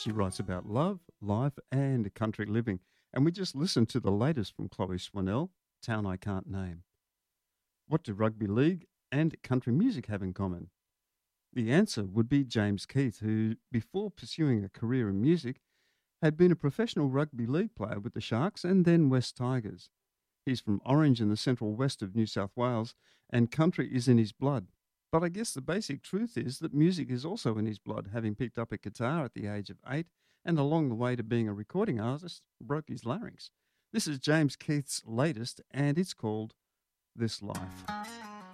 She writes about love, life, and country living. And we just listened to the latest from Chloe Swanell, Town I Can't Name. What do rugby league and country music have in common? The answer would be James Keith, who, before pursuing a career in music, had been a professional rugby league player with the Sharks and then West Tigers. He's from Orange in the central west of New South Wales, and country is in his blood. But I guess the basic truth is that music is also in his blood, having picked up a guitar at the age of 8 and along the way to being a recording artist, broke his larynx. This is James Keith's latest, and it's called This Life.